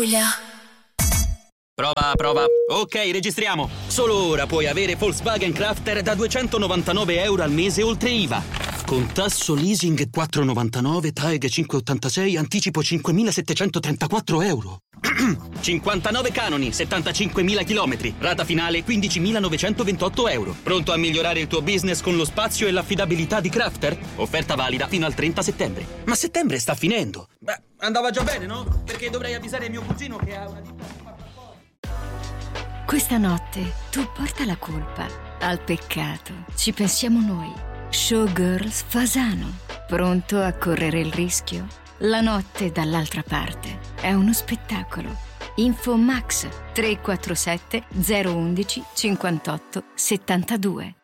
Prova. Ok, registriamo. Solo ora puoi avere Volkswagen Crafter da €299 al mese oltre IVA. Con tasso leasing 4,99, TAEG 5,86, anticipo €5.734. 59 canoni, 75.000 chilometri, rata finale €15.928. Pronto a migliorare il tuo business con lo spazio e l'affidabilità di Crafter? Offerta valida fino al 30 settembre. Ma settembre sta finendo. Beh, andava già bene, no? Perché dovrei avvisare mio cugino che ha una ditta. Questa notte tu porta la colpa. Al peccato ci pensiamo noi. Showgirls Fasano. Pronto a correre il rischio? La notte dall'altra parte è uno spettacolo. Info Max 347 011 58 72.